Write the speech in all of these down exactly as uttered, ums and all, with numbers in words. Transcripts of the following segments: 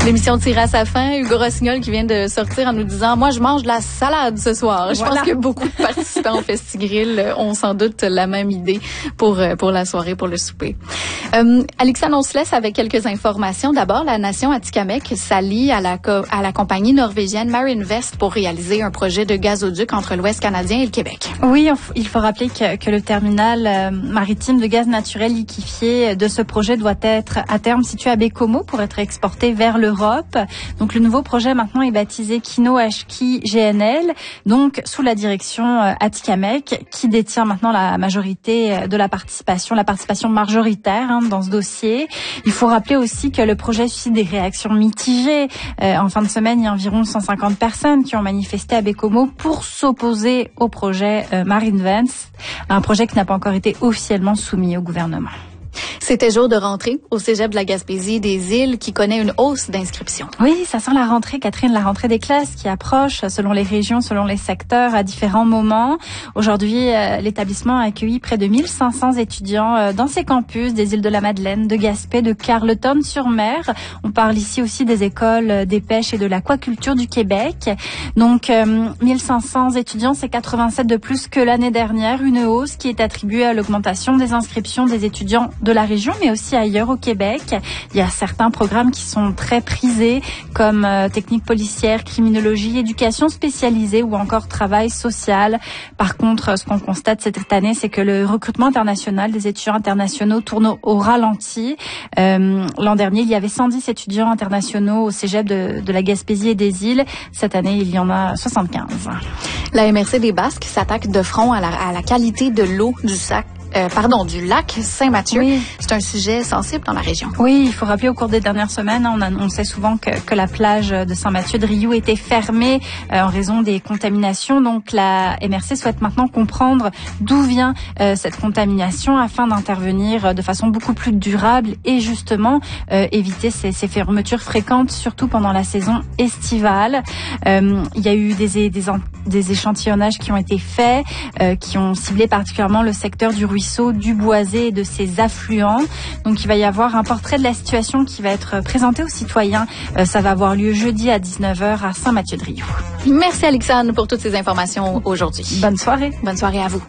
L'émission tire à sa fin. Hugo Rossignol qui vient de sortir en nous disant « Moi, je mange de la salade ce soir. » Je voilà. pense que beaucoup de participants au Festigrill ont sans doute la même idée pour pour la soirée, pour le souper. Euh, Alexandre, on se laisse avec quelques informations. D'abord, la nation Atikamekw s'allie à la, à la compagnie norvégienne Marinvest pour réaliser un projet de gazoduc entre l'Ouest canadien et le Québec. Oui, il faut rappeler que, que le terminal euh, maritime de gaz naturel liquéfié de ce projet doit être à terme situé à Baie-Comeau pour être exporté vers l'Europe. Donc le nouveau projet maintenant est baptisé Kino Ashki G N L, donc sous la direction euh, Atikamekw, qui détient maintenant la majorité de la participation, la participation majoritaire hein, dans ce dossier. Il faut rappeler aussi que le projet suscite des réactions mitigées. Euh, en fin de semaine, il y a environ cent cinquante personnes qui ont manifesté à Baie-Comeau pour s'opposer au projet euh, Marinvest, un projet qui n'a pas encore été officiellement soumis au gouvernement. C'était jour de rentrée au Cégep de la Gaspésie des Îles qui connaît une hausse d'inscriptions. Oui, ça sent la rentrée, Catherine, la rentrée des classes qui approche selon les régions, selon les secteurs à différents moments. Aujourd'hui, euh, l'établissement a accueilli près de mille cinq cents étudiants euh, dans ses campus des îles de la Madeleine, de Gaspé, de Carleton-sur-Mer. On parle ici aussi des écoles euh, des pêches et de l'aquaculture du Québec. Donc, euh, mille cinq cents étudiants, c'est quatre-vingt-sept de plus que l'année dernière. Une hausse qui est attribuée à l'augmentation des inscriptions des étudiants de la région, mais aussi ailleurs au Québec. Il y a certains programmes qui sont très prisés, comme euh, technique policière, criminologie, éducation spécialisée ou encore travail social. Par contre, ce qu'on constate cette année, c'est que le recrutement international des étudiants internationaux tourne au, au ralenti. Euh, l'an dernier, il y avait cent dix étudiants internationaux au cégep de, de la Gaspésie et des Îles. Cette année, il y en a soixante-quinze. La M R C des Basques s'attaque de front à la, à la qualité de l'eau du sac. Euh, pardon, du lac Saint-Mathieu. Oui. C'est un sujet sensible dans la région. Oui, il faut rappeler au cours des dernières semaines, on annonçait souvent que, que la plage de Saint-Mathieu de Riou était fermée euh, en raison des contaminations. Donc la M R C souhaite maintenant comprendre d'où vient euh, cette contamination afin d'intervenir de façon beaucoup plus durable et justement euh, éviter ces, ces fermetures fréquentes, surtout pendant la saison estivale. Euh, il y a eu des, des, des échantillonnages qui ont été faits, euh, qui ont ciblé particulièrement le secteur du ruisseau du Boisé et de ses affluents. Donc il va y avoir un portrait de la situation qui va être présenté aux citoyens. Euh, ça va avoir lieu jeudi à dix-neuf heures à Saint-Mathieu-de-Riou. Merci Alexandre pour toutes ces informations aujourd'hui. Bonne soirée. Bonne soirée à vous.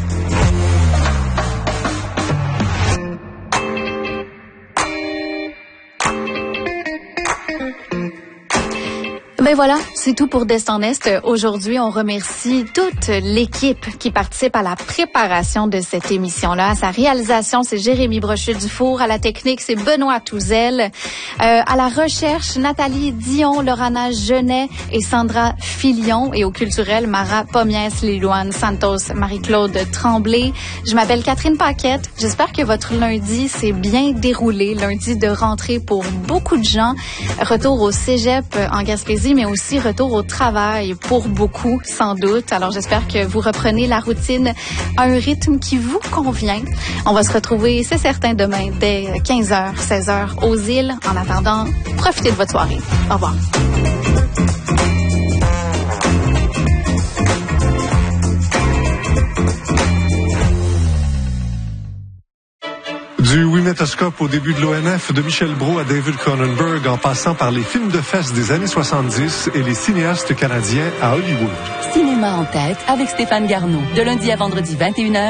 Ben voilà, c'est tout pour d'Est en Est. Aujourd'hui, on remercie toute l'équipe qui participe à la préparation de cette émission-là. À sa réalisation, c'est Jérémy Brochu-Dufour. À la technique, c'est Benoît Touzel. Euh, à la recherche, Nathalie Dion, Lorana Genet et Sandra Filion. Et au culturel, Mara Pomiès, Lilouane Santos, Marie-Claude Tremblay. Je m'appelle Catherine Paquette. J'espère que votre lundi s'est bien déroulé. Lundi de rentrée pour beaucoup de gens. Retour au cégep en Gaspésie, mais aussi retour au travail pour beaucoup, sans doute. Alors, j'espère que vous reprenez la routine à un rythme qui vous convient. On va se retrouver, c'est certain, demain dès quinze heures, seize heures aux îles. En attendant, profitez de votre soirée. Au revoir. Du Wimétoscope au début de l'O N F, de Michel Brault à David Cronenberg, en passant par les films de fesses des années soixante-dix et les cinéastes canadiens à Hollywood. Cinéma en tête avec Stéphane Garneau, de lundi à vendredi vingt et une heures.